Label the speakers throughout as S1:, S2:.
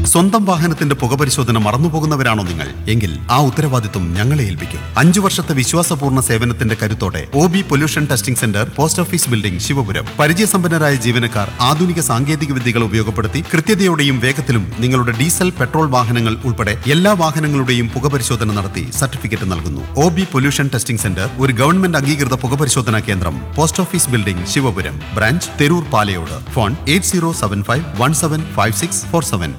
S1: സ്വന്തം വാഹനത്തിന്റെ പുകപരിശോധന മറന്നുപോകുന്നവരാണോ നിങ്ങൾ? എങ്കിൽ ആ ഉത്തരവാദിത്വം ഞങ്ങളെ ഏൽപ്പിക്കും. 5 വർഷത്തെ വിശ്വാസപൂർണ്ണ സേവനത്തിന്റെ കരുത്തോടെ OB pollution testing centre, post office building, Sivapuram. പരിചയസമ്പന്നരായ ജീവനക്കാർ ആധുനിക സാങ്കേതിക വിദ്യകൾ ഉപയോഗപ്പെടുത്തി കൃത്യതയോടെയും വേഗത്തിലും നിങ്ങളുടെ ഡീസൽ, പെട്രോൾ വാഹനങ്ങൾ ഉൾപ്പെടെ എല്ലാ വാഹനങ്ങളുടെയും പുകപരിശോധന നടത്തി സർട്ടിഫിക്കറ്റ് നൽകുന്നു. OB പൊല്യൂഷൻ ടെസ്റ്റിംഗ് സെന്റർ ഒരു ഗവൺമെന്റ് അംഗീകൃത പുകപരിശോധനാ കേന്ദ്രം. Post office building, Sivapuram. Branch Theroor Palayode. Phone 8075175647.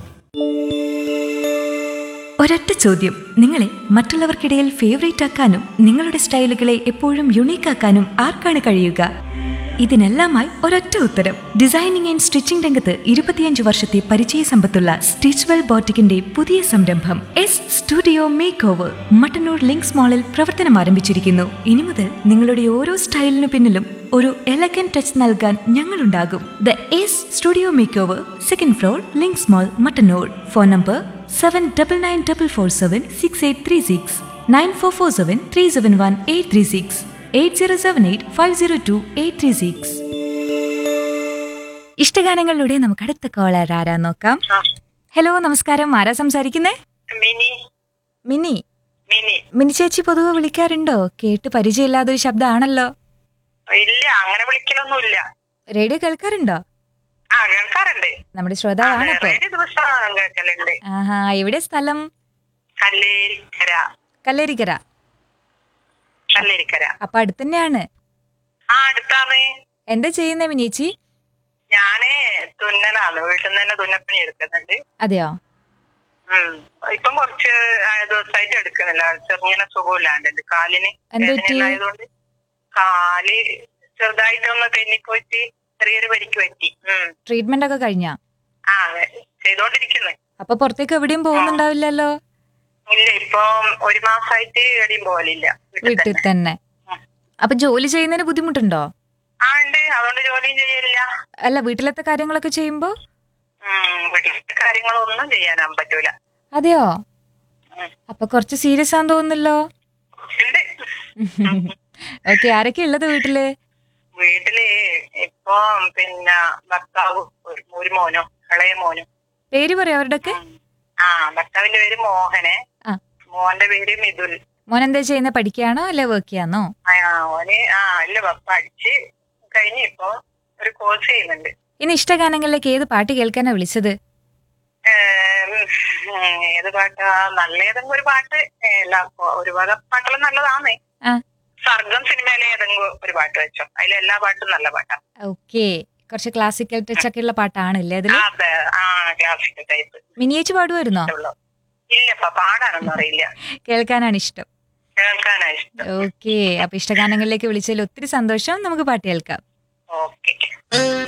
S2: ഒരൊറ്റ ചോദ്യം. നിങ്ങളെ മറ്റുള്ളവർക്കിടയിൽ ഫേവറേറ്റ് ആക്കാനും നിങ്ങളുടെ സ്റ്റൈലുകളെ എപ്പോഴും യുണീക്ക് ആക്കാനും ആർക്കാണ് കഴിയുക? ഇതിനെല്ലാമായി ഒരൊറ്റ ഉത്തരം. ഡിസൈനിങ് ആൻഡ് സ്റ്റിച്ചിങ് രംഗത്ത് 25 വർഷത്തെ പരിചയ സമ്പത്തുള്ള സ്റ്റിച്ച്വെൽ ബോട്ടിക്കിന്റെ പുതിയ സംരംഭം studio make over Mattannur links മാളിൽ പ്രവർത്തനം ആരംഭിച്ചിരിക്കുന്നു. ഇനി മുതൽ നിങ്ങളുടെ ഓരോ സ്റ്റൈലിനു പിന്നിലും ഒരു എലഗന്റ് ടച്ച് നൽകാൻ ഞങ്ങളുണ്ടാകും. The studio make over, 2nd floor, links mall, Mattannur. Phone number 7994476836, 9447371836, 8078502836. ഇഷ്ടഗാനങ്ങളിലൂടെ നമുക്ക് അടുത്ത കോളർ ആരാ നോക്കാം. ഹലോ, നമസ്കാരം. ആരാ സംസാരിക്കുന്നേ? മിനി. മിനി ചേച്ചി പൊതുവെ വിളിക്കാറുണ്ടോ? കേട്ട് പരിചയമില്ലാതൊരു ശബ്ദമാണല്ലോ.
S3: ഇല്ല, അങ്ങനെ വിളിക്കലൊന്നുമില്ല.
S2: റേഡിയോ കേൾക്കാറുണ്ടോ?
S3: കേൾക്കാറുണ്ട്.
S2: നമ്മുടെ ശ്രോതാവാണ്. ആഹാ, എവിടെ സ്ഥലം? കല്ലേരിക്കര. അപ്പൊ അടുത്തന്നെയാണ്.
S3: അടുത്താണ്.
S2: എന്താ ചെയ്യുന്നേ മിനിയേച്ചി?
S3: ഞാന് തുന്നലാണ്. വീട്ടിൽ നിന്ന് തന്നെ തുന്നപ്പണി എടുക്കുന്നുണ്ട്.
S2: അതെയോ?
S3: ഇപ്പം കുറച്ച് ദിവസമായിട്ട് എടുക്കുന്നില്ല. ചെറുങ്ങനെ സുഖമില്ലാണ്ട് കാലിന് ആയതുകൊണ്ട് കാല് ചെറുതായിട്ടൊന്ന് തെന്നിപ്പോയിട്ട് ചെറിയൊരു പരിക്ക് പറ്റി.
S2: ട്രീറ്റ്മെന്റ് ഒക്കെ കഴിഞ്ഞാ?
S3: ചെയ്തോണ്ടിരിക്കുന്നു.
S2: അപ്പൊ പുറത്തേക്ക് എവിടെയും പോകുന്നുണ്ടാവില്ലല്ലോ?
S3: ഇല്ല, ഇപ്പം 1 മാസമായിട്ട് എവിടെയും പോകലില്ല.
S2: വീട്ടിൽ തന്നെ. അപ്പൊ ജോലി ചെയ്യുന്നതിന് ബുദ്ധിമുട്ടുണ്ടോ?
S3: ഉണ്ട്, അതുകൊണ്ട് ജോലിയും ചെയ്യലില്ല.
S2: അല്ല, വീട്ടിലത്തെ കാര്യങ്ങളൊക്കെ ചെയ്യുമ്പോ?
S3: വീട്ടിലത്തെ കാര്യങ്ങളൊന്നും ചെയ്യാനാൻ പറ്റൂല.
S2: അതെയോ? അപ്പൊ കുറച്ച് സീരിയസ് ആണെന്ന് തോന്നുന്നല്ലോ. ഓക്കെ, ആരൊക്കെ ഉള്ളത് വീട്ടില്?
S3: വീട്ടില് ഇപ്പൊ പിന്നെ ഭർത്താവ്, ഒരു മോനും ഇളയ മോനും.
S2: പേര് പറയാ അവരുടെയൊക്കെ?
S3: ഭർത്താവിന്റെ പേര് മോഹന്, മോന്റെ പേര് മിഥുൽ.
S2: മോൻ എന്താ ചെയ്യുന്ന? പഠിക്കുകയാണോ അല്ലെ വർക്ക് ചെയ്യാന്നോ?
S3: ഓന് അല്ല, പഠിച്ച് കഴിഞ്ഞ് ഇപ്പൊ ഒരു കോഴ്സ് ചെയ്യുന്നുണ്ട്.
S2: ഇനി ഇഷ്ടഗാനങ്ങളിലേക്ക് ഏത് പാട്ട് കേൾക്കാനാ വിളിച്ചത്?
S3: ഏത് പാട്ടാ? നല്ല ഏതെങ്കിലും ഒരു പാട്ട്. ഒരുപാട് പാട്ടുകളും നല്ലതാണ്. സർഗം സിനിമയിലെ ഏതെങ്കിലും ഒരു പാട്ട് വെച്ചോ. അതിലെ എല്ലാ പാട്ടും നല്ല പാട്ടാ.
S2: ഓക്കെ, കുറച്ച് ക്ലാസിക്കൽ ടച്ച് ഒക്കെ ഉള്ള പാട്ടാണല്ലേ അതില്?
S3: അതെ, ക്ലാസിക്കൽ ടൈപ്പ്.
S2: മിനിയേച്ചി പാടുമായിരുന്നോ?
S3: ഇല്ലപ്പ, പാടാനൊന്നും അറിയില്ല.
S2: കേൾക്കാനാണ് ഇഷ്ടം.
S3: കേൾക്കാനാ ഇഷ്ടം.
S2: ഓക്കെ, അപ്പൊ ഇഷ്ടഗാനങ്ങളിലേക്ക് വിളിച്ചതിൽ ഒത്തിരി സന്തോഷം. നമുക്ക് പാട്ട് കേൾക്കാം.
S3: ഓക്കെ.